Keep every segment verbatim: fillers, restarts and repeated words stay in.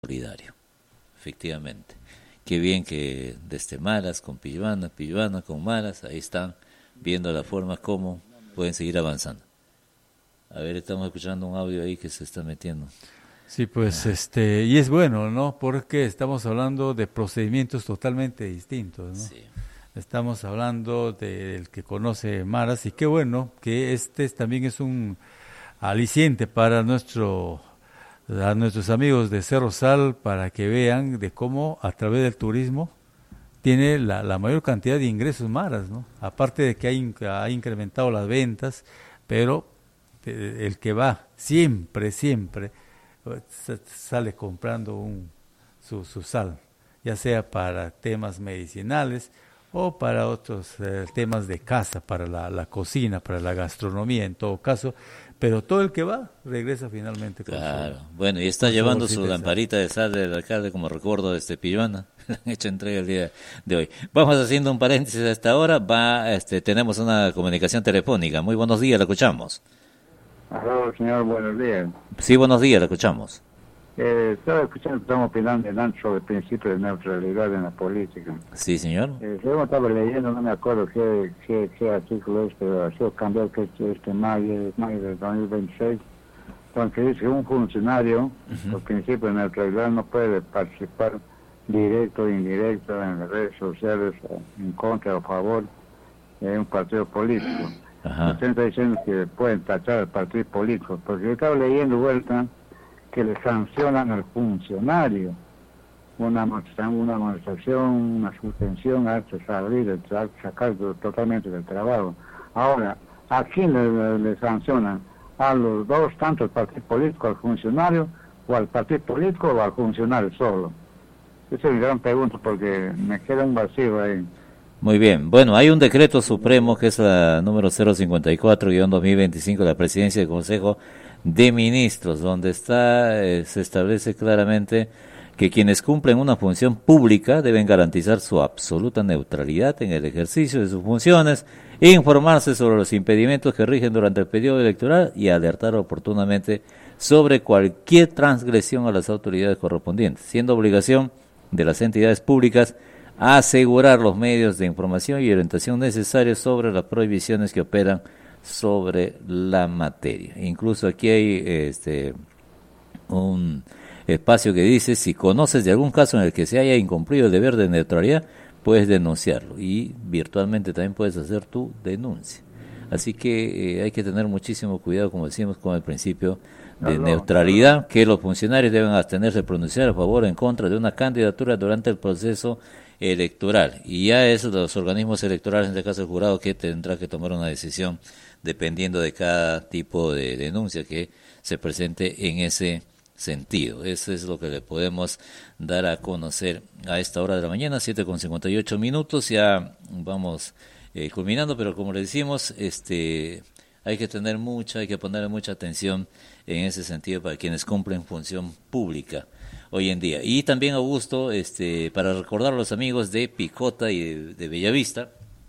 solidario, efectivamente. Qué bien que desde Maras, con Pilluana, Pilluana con Maras, ahí están viendo la forma como pueden seguir avanzando. A ver, estamos escuchando un audio ahí que se está metiendo. Sí, pues, este, y es bueno, ¿no? Porque estamos hablando de procedimientos totalmente distintos, ¿no? Sí. Estamos hablando del que conoce Maras y qué bueno que este también es un aliciente para nuestro a nuestros amigos de Cerro Sal para que vean de cómo a través del turismo tiene la, la mayor cantidad de ingresos Maras, ¿no? Aparte de que ha, in, ha incrementado las ventas, pero eh, el que va siempre, siempre sale comprando un, su, su sal, ya sea para temas medicinales o para otros eh, temas de casa, para la, la cocina, para la gastronomía en todo caso, pero todo el que va regresa finalmente con Claro, su, bueno, y está con su llevando su bolsita de sal. lamparita de sal del alcalde como recuerdo de este Pilluana, le han hecho entrega el día de hoy. Vamos haciendo un paréntesis a esta hora, va, este, tenemos una comunicación telefónica. Muy buenos días, la escuchamos. Aló, señor, buenos días. Sí, buenos días, la escuchamos. Eh, estaba escuchando que estamos opinando delante sobre el principio de neutralidad en la política. Sí, señor. Eh, yo estaba leyendo, no me acuerdo qué, qué, qué artículo es, pero ha sido cambiado que este, este mayo, mayo de dos mil veintiséis, donde dice que un funcionario, uh-huh, por principio de neutralidad, no puede participar directo o indirecto en las redes sociales en contra o a favor de un partido político. Ajá. Usted está diciendo que pueden tachar al partido político, porque yo estaba leyendo vuelta que le sancionan al funcionario una amonestación, una amonestación, una suspensión, hasta salir, sacar totalmente del trabajo. Ahora, ¿a quién le, le, le sancionan? ¿A los dos, tanto al partido político, al funcionario, o al partido político o al funcionario solo? Esa es mi gran pregunta, porque me queda un vacío ahí. Muy bien. Bueno, hay un decreto supremo que es la número cero cincuenta y cuatro guión dos mil veinticinco de la Presidencia del Consejo de Ministros, donde está eh, se establece claramente que quienes cumplen una función pública deben garantizar su absoluta neutralidad en el ejercicio de sus funciones, informarse sobre los impedimentos que rigen durante el periodo electoral y alertar oportunamente sobre cualquier transgresión a las autoridades correspondientes, siendo obligación de las entidades públicas asegurar los medios de información y orientación necesarios sobre las prohibiciones que operan sobre la materia. Incluso aquí hay este un espacio que dice: si conoces de algún caso en el que se haya incumplido el deber de neutralidad, puedes denunciarlo y virtualmente también puedes hacer tu denuncia. Así que eh, hay que tener muchísimo cuidado, como decimos, con el principio de no, neutralidad, no, no. que los funcionarios deben abstenerse de pronunciar a favor o en contra de una candidatura durante el proceso electoral, y ya es de los organismos electorales, en este caso el jurado, que tendrá que tomar una decisión dependiendo de cada tipo de denuncia que se presente en ese sentido. Eso es lo que le podemos dar a conocer a esta hora de la mañana, siete con cincuenta y ocho minutos, ya vamos eh, culminando, pero como le decimos, este hay que tener mucha, hay que poner mucha atención en ese sentido para quienes cumplen función pública hoy en día. Y también, Augusto, este, para recordar a los amigos de Picota y de, de Bellavista,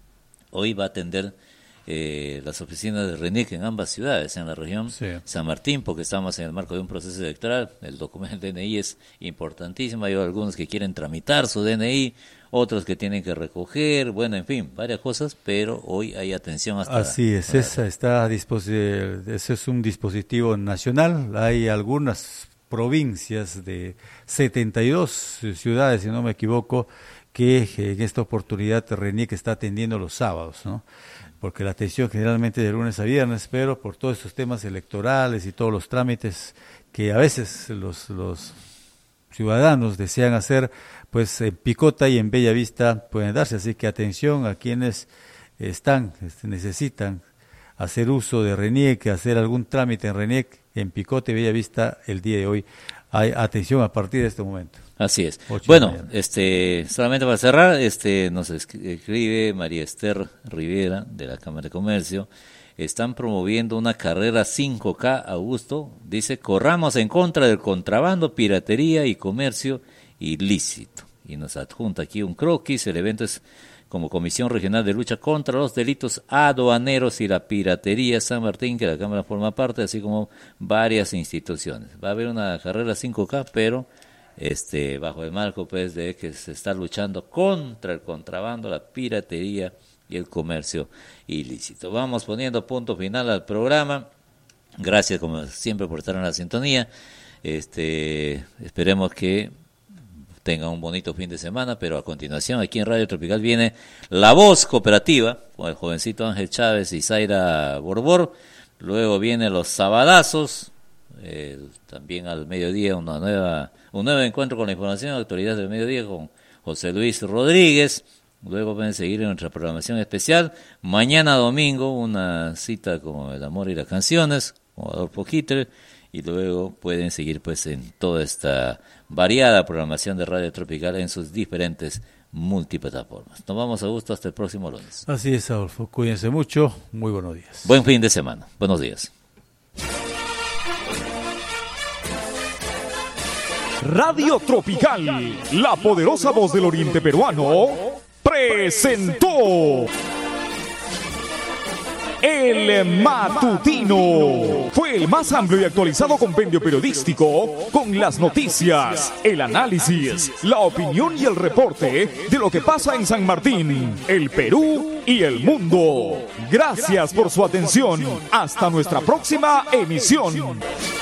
hoy va a atender eh, las oficinas de RENIC en ambas ciudades, en la región sí. San Martín, porque estamos en el marco de un proceso electoral. El documento del D N I es importantísimo, hay algunos que quieren tramitar su D N I, otros que tienen que recoger, bueno, en fin, varias cosas, pero hoy hay atención hasta... Así es, esa está a disposición, ese es un dispositivo nacional, hay algunas provincias de setenta y dos ciudades, si no me equivoco, que en esta oportunidad RENIC está atendiendo los sábados, ¿no? Porque la atención generalmente de lunes a viernes, pero por todos estos temas electorales y todos los trámites que a veces los, los ciudadanos desean hacer, pues en Picota y en Bellavista pueden darse, así que atención a quienes están, necesitan hacer uso de RENIC, hacer algún trámite en RENIC, en Picota y Bellavista el día de hoy. Hay atención a partir de este momento. Así es. Bueno, este, solamente para cerrar, este, nos escribe María Esther Rivera de la Cámara de Comercio. Están promoviendo una carrera cinco K, Augusto. Dice: corramos en contra del contrabando, piratería y comercio ilícito. Y nos adjunta aquí un croquis. El evento es como Comisión Regional de Lucha contra los Delitos Aduaneros y la Piratería San Martín, que la Cámara forma parte, así como varias instituciones. Va a haber una carrera cinco K, pero este, bajo el marco pues de que se está luchando contra el contrabando, la piratería y el comercio ilícito. Vamos poniendo punto final al programa. Gracias como siempre por estar en la sintonía. Este, esperemos que tengan un bonito fin de semana, pero a continuación aquí en Radio Tropical viene La Voz Cooperativa con el jovencito Ángel Chávez y Zaira Borbor. Luego vienen Los Sabadazos, eh, también al mediodía una nueva un nuevo encuentro con la información, actualidades del mediodía con José Luis Rodríguez. Luego pueden seguir en nuestra programación especial. Mañana domingo una cita con El Amor y las Canciones con Adolfo Hitler. Y luego pueden seguir pues en toda esta variada programación de Radio Tropical en sus diferentes multiplataformas. Nos vamos a gusto hasta el próximo lunes. Así es, Adolfo. Cuídense mucho. Muy buenos días. Buen fin de semana. Buenos días. Radio Tropical, la poderosa voz del oriente peruano, presentó El Matutino. Fue el más amplio y actualizado compendio periodístico con las noticias, el análisis, la opinión y el reporte de lo que pasa en San Martín, el Perú y el mundo. Gracias por su atención. Hasta nuestra próxima emisión.